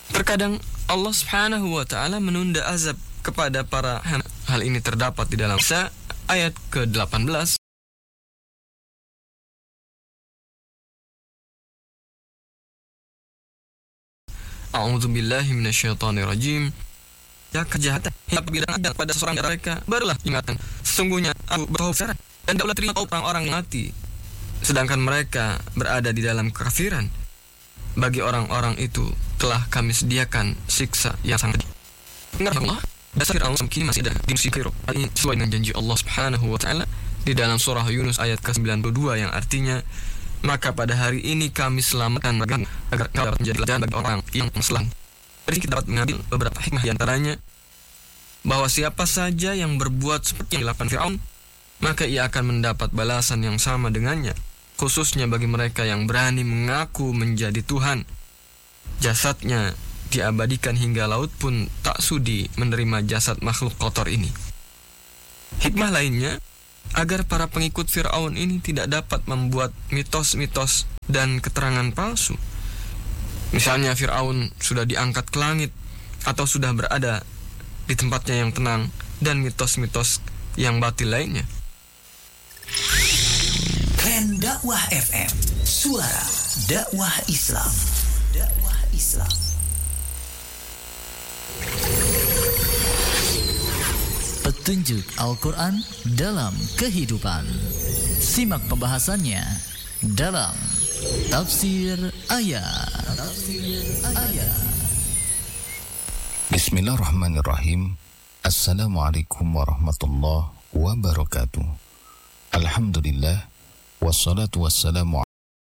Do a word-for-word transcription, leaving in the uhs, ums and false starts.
Terkadang Allah Subhanahu wa taala menunda azab kepada para hamba. Hal ini terdapat di dalam Nisa ayat ke delapan belas. A'udzu billahi minasyaitonir rajim. Ya kejahatan yang apabila ada pada seorang dari mereka, barulah ingatan sesungguhnya aku berkhawf dan tidaklah terima orang-orang mati sedangkan mereka berada di dalam kekafiran. Bagi orang-orang itu telah kami sediakan siksa yang sangat pedih. Ingat Allah, dasar Fir'aun kini masih ada di Mesir. Ini sesuai dengan janji Allah Subhanahu wa taala di dalam surah Yunus ayat ke sembilan puluh dua yang artinya, maka pada hari ini kami selamatkan mereka agar kau dapat menjadi pelajaran bagi orang yang selamat. Dari kita dapat mengambil beberapa hikmah di antaranya bahwa siapa saja yang berbuat seperti yang dilakukan Fir'aun, maka ia akan mendapat balasan yang sama dengannya, khususnya bagi mereka yang berani mengaku menjadi Tuhan. Jasadnya diabadikan hingga laut pun tak sudi menerima jasad makhluk kotor ini. Hikmah lainnya, agar para pengikut Fir'aun ini tidak dapat membuat mitos-mitos dan keterangan palsu. Misalnya Fir'aun sudah diangkat ke langit atau sudah berada di tempatnya yang tenang, dan mitos-mitos yang batil lainnya. Keren Dakwah F M, suara dakwah Islam. Dakwah Islam. Petunjuk Al-Quran dalam kehidupan. Simak pembahasannya dalam Tafsir Ayat. Tafsir Ayat. Bismillahirrahmanirrahim. Assalamualaikum warahmatullahi wabarakatuh. Alhamdulillah, wassalatu wassalamu